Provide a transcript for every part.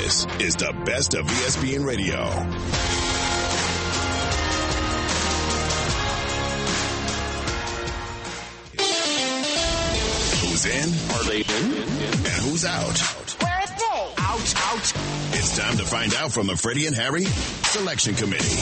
This is the best of ESPN Radio. Who's in? Are they in? And who's out? Where are they? Out. It's time to find out from the Freddie and Harry Selection Committee.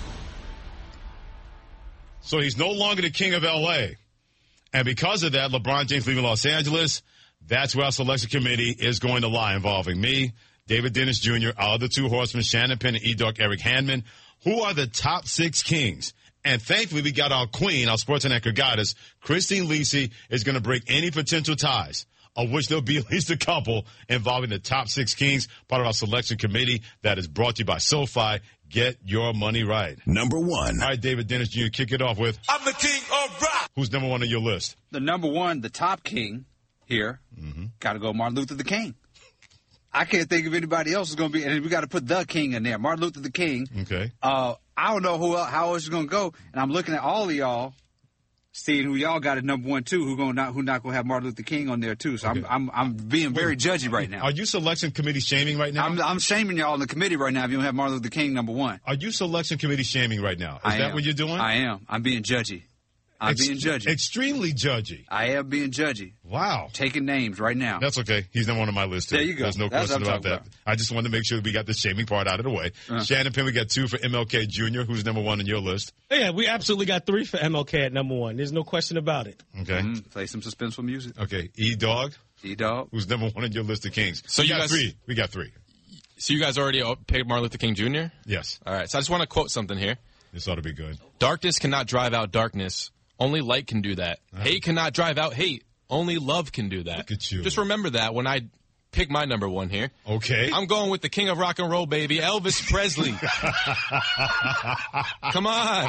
So he's no longer the king of L.A. And because of that, LeBron James leaving Los Angeles, that's where our selection committee is going to lie, involving me, David Dennis Jr., our other two horsemen, Shannon Penn and E-Dog Eric Handman, who are the top 6 kings. And thankfully, we got our queen, our sports anchor goddess, Christine Lisi, is going to break any potential ties, of which there'll be at least a couple involving the top 6 kings, part of our selection committee that is brought to you by SoFi. Get your money right. Number 1. All right, David Dennis Jr., kick it off with, I'm the king of rock. Who's number 1 on your list? The number 1, the top king here, got to go Martin Luther the King. I can't think of anybody else is going to be, and we got to put the king in there, Martin Luther the King. Okay. I don't know how else is going to go, and I'm looking at all of y'all, seeing who y'all got at number 1 too, who not going to have Martin Luther King on there too. So okay. I'm being very judgy right now. Are you selection committee shaming right now? I'm shaming y'all in the committee right now if you don't have Martin Luther King number 1. Are you selection committee shaming right now? Is that what you're doing? I am. I'm being judgy. Being judgy. Extremely judgy. I am being judgy. Wow. Taking names right now. That's okay. He's number 1 on my list, too. There you go. There's no question about that. I just wanted to make sure we got the shaming part out of the way. Shannon Penn, we got 2 for MLK Jr., who's number 1 on your list. Yeah, we absolutely got 3 for MLK at number 1. There's no question about it. Okay. Play some suspenseful music. Okay. E-Dog. E-Dog. Who's number 1 on your list of kings. So we got 3. We got 3. So you guys already picked Martin Luther King Jr.? Yes. All right. So I just want to quote something here. This ought to be good. Darkness cannot drive out darkness. Only light can do that. Hate cannot drive out hate. Only love can do that. Look at you. Just remember that when I pick my number 1 here. Okay. I'm going with the king of rock and roll, baby, Elvis Presley. Come on.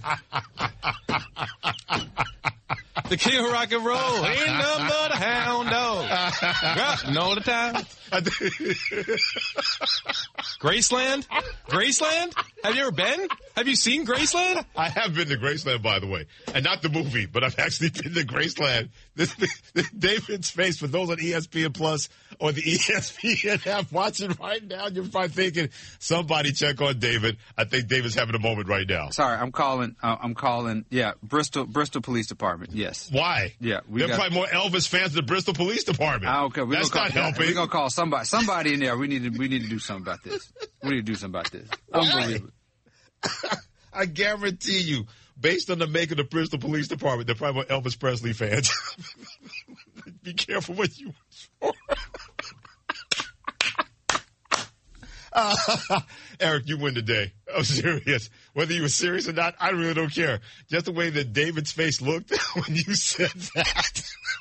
The king of rock and roll. Ain't nothing but a hound dog. All the time. Graceland? Graceland? Have you ever been? Have you seen Graceland? I have been to Graceland, by the way. And not the movie, but I've actually been to Graceland. This David's face, for those on ESPN Plus or the ESPN app watching right now, you're probably thinking, somebody check on David. I think David's having a moment right now. Sorry, I'm calling, Bristol Police Department, yes. Why? Yeah. There are probably more Elvis fans than the Bristol Police Department. Okay, that's not helping. We're going to call somebody in there. We need to do something about this. We need to do something about this. Unbelievable. I guarantee you, based on the make of the Bristol Police Department, they're probably more Elvis Presley fans. Be careful what you wish for. Eric, you win today. I'm serious. Whether you were serious or not, I really don't care. Just the way that David's face looked when you said that.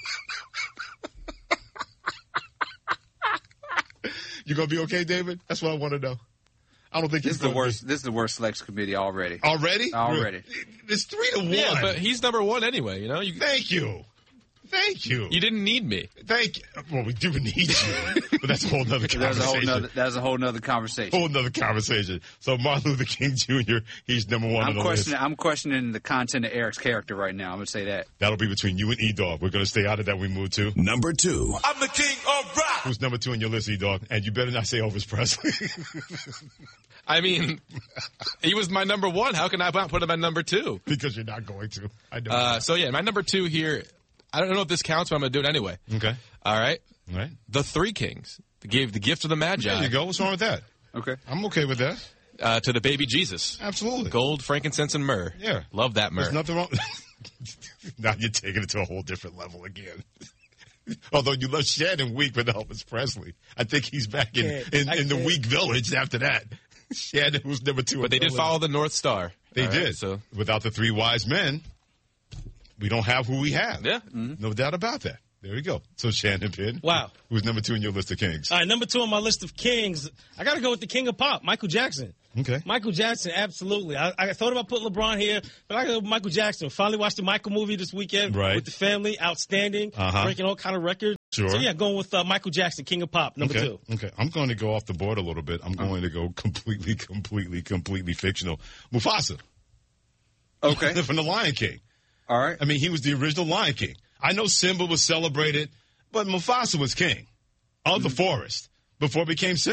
You gonna be okay, David? That's what I want to know. I don't think this is the worst. This is the worst selection committee already. Already? It's 3-1. Yeah, but he's number 1 anyway. You know. Thank you. You didn't need me. Thank you. Well, we do need you, but that's a whole nother conversation. That's a whole nother conversation. So Martin Luther King Jr., he's number 1 on the list. I'm questioning the content of Eric's character right now. I'm going to say that. That'll be between you and E-Dog. We're going to stay out of that. We move to number 2. I'm the king of rock. Who's number 2 on your list, E-Dog? And you better not say Elvis Presley. I mean, he was my number 1. How can I not put him at number 2? Because you're not going to. I know. So, yeah, my number 2 here, I don't know if this counts, but I'm going to do it anyway. Okay. All right. The 3 kings. Gave the gift of the Magi. There you go. What's wrong with that? Okay. I'm okay with that. To the baby Jesus. Absolutely. Gold, frankincense, and myrrh. Yeah. Love that myrrh. There's nothing wrong. Now you're taking it to a whole different level again. Although you love Shannon weak with Elvis Presley. I think he's back in the weak village after that. Shannon was number 2. But they did follow the North Star. They did. So without the 3 wise men, we don't have who we have. Yeah. Mm-hmm. No doubt about that. There you go. So Shannon Penn. Wow. Who's number 2 in your list of kings? All right, number 2 on my list of kings, I got to go with the king of pop, Michael Jackson. Okay. Michael Jackson, absolutely. I thought about putting LeBron here, but I got to go with Michael Jackson. Finally watched the Michael movie this weekend with the family. Outstanding. Breaking all kind of records. Sure. So, yeah, going with Michael Jackson, king of pop, number 2. Okay. I'm going to go off the board a little bit. I'm going to go completely fictional. Mufasa. Okay. From the Lion King. All right. I mean, he was the original Lion King. I know Simba was celebrated, but Mufasa was king of the forest before it became Simba.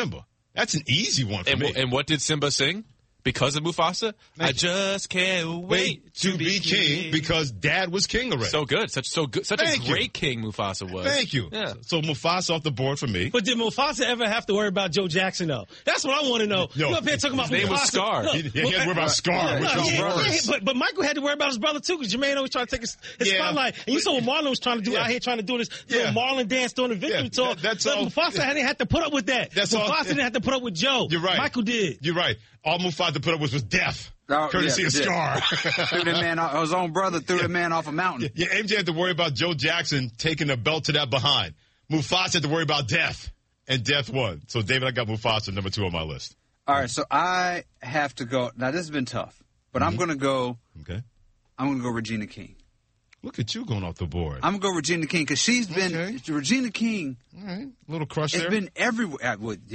That's an easy one for me. And what did Simba sing? Because of Mufasa? I just can't wait to be king because Dad was king already. So good. Such a great king Mufasa was. Thank you. Yeah. So Mufasa off the board for me. But did Mufasa ever have to worry about Joe Jackson, though? That's what I want to know. No. You up here talking about His Mufasa. name was Scar. Look, He had to worry about Scar. But Michael had to worry about his brother, too, because Jermaine always trying to take his spotlight. And you saw what Marlon was trying to do out here, trying to do this little Marlon dance during the victory tour. That's all. Mufasa didn't have to put up with that. Mufasa didn't have to put up with Joe. You're right. Michael did. You're right. All Mufasa put up was death. Courtesy of Scar. Threw the man off, his own brother threw the man off a mountain. Yeah, MJ had to worry about Joe Jackson taking the belt to that behind. Mufasa had to worry about death, and death won. So, David, I got Mufasa number 2 on my list. All right, so I have to go. Now, this has been tough, but I'm going to go. Okay. I'm going to go Regina King. Look at you going off the board. I'm going to go Regina King because she's been Regina King. All right, little crush there. It's been everywhere.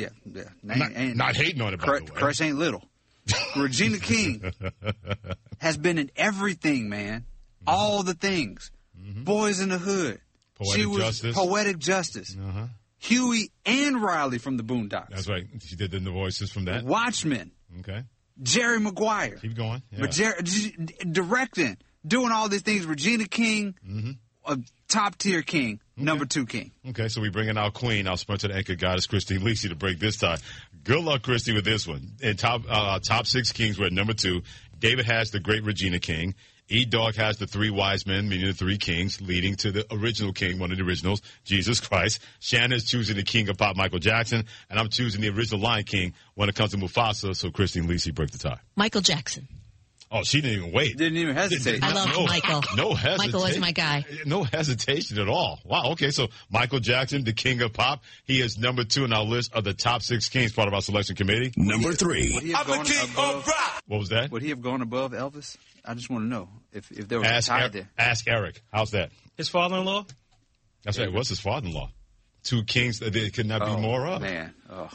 Not hating on it, by the way. Crush ain't little. Regina King has been in everything, man. All the things. Boys in the Hood. Poetic Justice. Huey and Riley from the Boondocks. That's right. She did the voices from that. Watchmen. Okay. Jerry Maguire. Keep going. Yeah. But directing, doing all these things. Regina King, a top tier king, number 2 king. Okay, so we bring in our queen, our sponsor anchor goddess, Christine Lisi, to break this tie. Good luck, Christy, with this one. In top 6 kings, we're at number 2. David has the great Regina King. E-Dog has the 3 wise men, meaning the 3 kings, leading to the original king, one of the originals, Jesus Christ. Shanna's choosing the king of pop, Michael Jackson. And I'm choosing the original Lion King when it comes to Mufasa. So Christine Lisi break the tie. Michael Jackson. Oh, she didn't even wait. Didn't even hesitate. I love Michael. No hesitation. Michael was my guy. No hesitation at all. Wow. Okay. So Michael Jackson, the king of pop, he is number 2 on our list of the top 6 kings, part of our selection committee. Number 3. I'm the king of rock. What was that? Would he have gone above Elvis? I just want to know if there was a tie there. Ask Eric. How's that? His father-in-law? That's right. What's his father-in-law? 2 kings that there could not be more of. Man.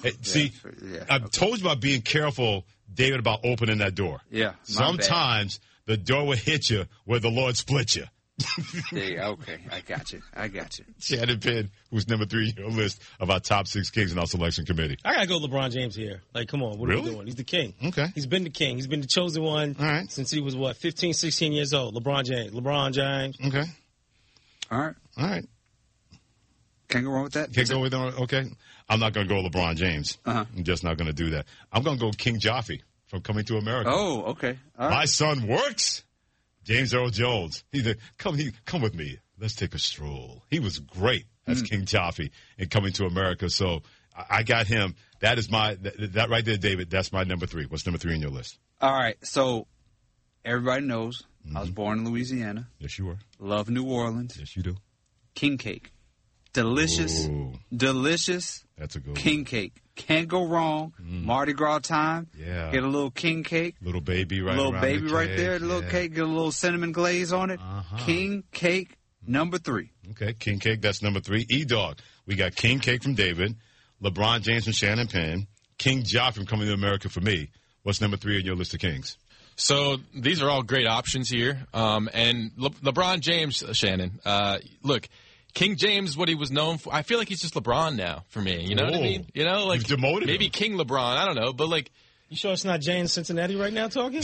I've told you about being careful, David, about opening that door. Yeah. Sometimes the door will hit you where the Lord split you. Okay. I got you. Shannon Penn, who's number 3 on your list of our top 6 kings in our selection committee. I got to go LeBron James here. Like, come on. What are we doing? He's the king. Okay. He's been the king. He's been the chosen one since he was, 15, 16 years old. LeBron James. Okay. All right. Can't go wrong with that. Can't go with that. Okay. I'm not going to go LeBron James. I'm just not going to do that. I'm going to go King Joffrey from Coming to America. Oh, okay. All right. My son works. James Earl Jones. Come with me. Let's take a stroll. He was great as King Joffrey in Coming to America. So I got him. That is that right there, David. That's my number 3. What's number 3 on your list? All right. So everybody knows I was born in Louisiana. Yes, you were. Love New Orleans. Yes, you do. King cake. Delicious. Ooh. Delicious. That's a good king cake. Can't go wrong. Mardi Gras time. Yeah. Get a little king cake. Little baby right little around baby the right cake. there. The little cake. Get a little cinnamon glaze on it. King cake number 3. Okay, king cake. That's number 3. E-Dog. We got king cake from David. LeBron James from Shannon Penn. King Joffrey from Coming to America for me. What's number 3 on your list of kings? So these are all great options here. And LeBron James, Shannon, look, King James, what he was known for, I feel like he's just LeBron now for me. You know what I mean? You know, like you've demoted maybe him. King LeBron. I don't know, but like. You sure it's not James Cincinnati right now talking?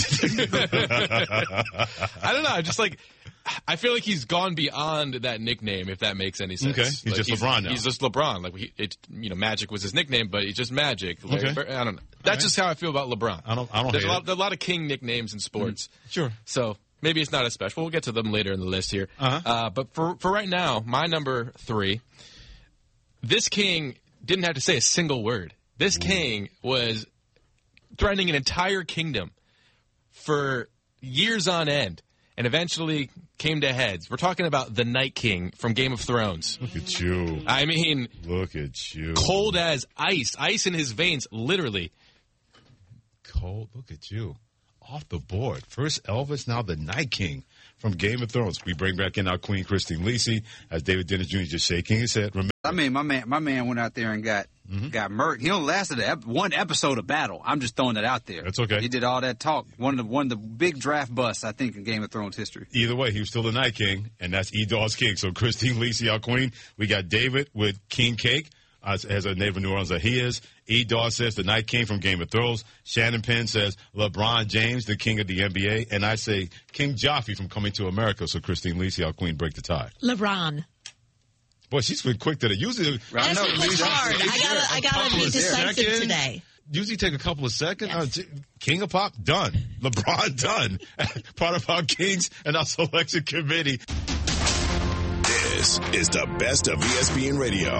I don't know. Just like, I feel like he's gone beyond that nickname, if that makes any sense. Okay, he's like, just LeBron now. He's just LeBron. Like, Magic was his nickname, but he's just Magic. Okay. I don't know. That's just how I feel about LeBron. I don't There's hate a lot of King nicknames in sports. Sure. So maybe it's not as special. We'll get to them later in the list here. But for right now, my number 3, this king didn't have to say a single word. This king was threatening an entire kingdom for years on end and eventually came to heads. We're talking about the Night King from Game of Thrones. Look at you. I mean, look at you. Cold as ice in his veins, literally. Cold, look at you. Off the board. First Elvis, now the Night King from Game of Thrones. We bring back in our queen, Christine Lisi, as David Dennis Jr. just shaking his head. Remember, I mean, my man went out there and got murked. He only lasted one episode of battle. I'm just throwing that out there. That's okay. He did all that talk. One of the big draft busts, I think, in Game of Thrones history. Either way, he was still the Night King, and that's E-Dog's king. So Christine Lisi, our queen. We got David with King Cake. has a native of New Orleans that he is. E. Daw says the Night King from Game of Thrones. Shannon Penn says LeBron James, the king of the NBA. And I say King Joffrey from Coming to America. So Christine Lee, see how Queen break the tie. LeBron. Boy, she's been quick to the usually. That's hard. I gotta be decisive today. Usually take a couple of seconds. Yes. King of Pop, done. LeBron, done. Part of our Kings and our selection committee. This is the best of ESPN Radio.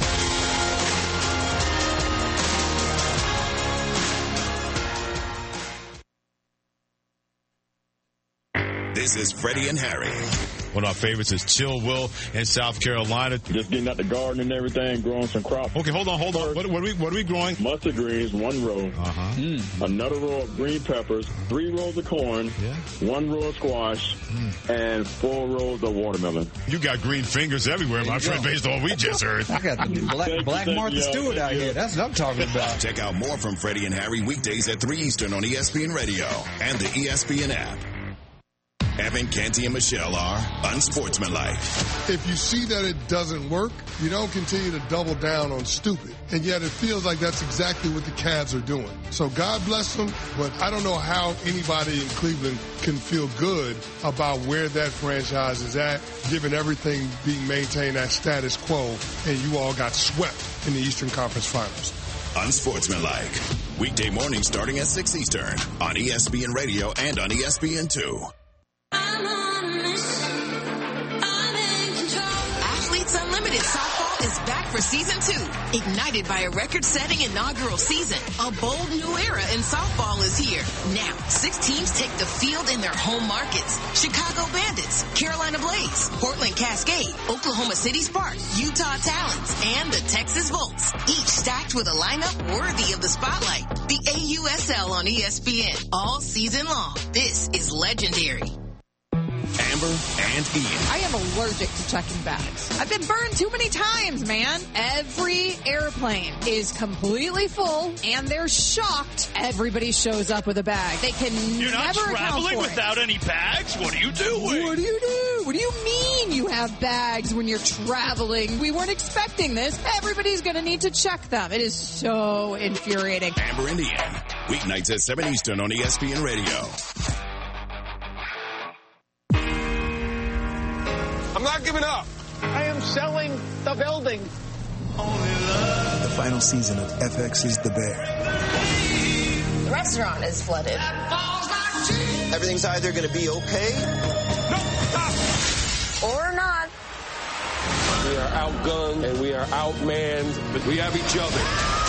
This is Freddie and Harry. One of our favorites is Chill Will in South Carolina. Just getting out the garden and everything, growing some crops. Okay, hold on. What are we growing? Mustard greens, 1 row. Another row of green peppers, 3 rows of corn, 1 row of squash, and 4 rows of watermelon. You got green fingers everywhere, my friend, based on what we just heard. I got the black Martha Stewart out here. That's what I'm talking about. Check out more from Freddie and Harry weekdays at 3 Eastern on ESPN Radio and the ESPN app. Evan, Canty, and Michelle are unsportsmanlike. If you see that it doesn't work, you don't continue to double down on stupid. And yet it feels like that's exactly what the Cavs are doing. So God bless them, but I don't know how anybody in Cleveland can feel good about where that franchise is at, given everything being maintained at status quo, and you all got swept in the Eastern Conference Finals. Unsportsmanlike. Weekday mornings starting at 6 Eastern on ESPN Radio and on ESPN2. Athletes Unlimited Softball is back for season 2. Ignited by a record-setting inaugural season, a bold new era in softball is here. Now, 6 teams take the field in their home markets. Chicago Bandits, Carolina Blaze, Portland Cascade, Oklahoma City Sparks, Utah Talons, and the Texas Volts. Each stacked with a lineup worthy of the spotlight. The AUSL on ESPN all season long. This is legendary. Amber and Ian. I am allergic to checking bags. I've been burned too many times, man. Every airplane is completely full, and they're shocked everybody shows up with a bag. They can You're never not traveling without any bags? What are you doing? What do you do? What do you mean you have bags when you're traveling? We weren't expecting this. Everybody's going to need to check them. It is so infuriating. Amber and Ian. Weeknights at 7 Eastern on ESPN Radio. I'm not giving up. I am selling the building. The final season of FX is the Bear. The restaurant is flooded. Everything's either going to be okay or not. We are outgunned and we are outmanned, but we have each other.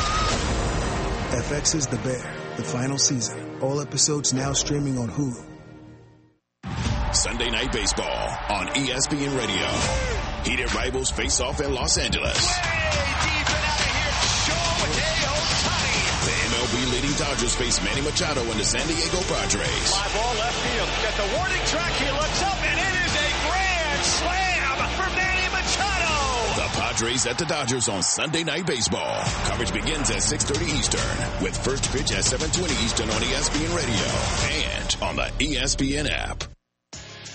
FX is the Bear, the final season. All episodes now streaming on Hulu. Sunday Night Baseball on ESPN Radio. Heated rivals face off in Los Angeles. The MLB leading Dodgers face Manny Machado and the San Diego Padres. Fly ball left field. At the warning track, he looks up, and it is a grand slam for Manny Machado. The Padres at the Dodgers on Sunday Night Baseball. Coverage begins at 6:30 Eastern with first pitch at 7:20 Eastern on ESPN Radio and on the ESPN app.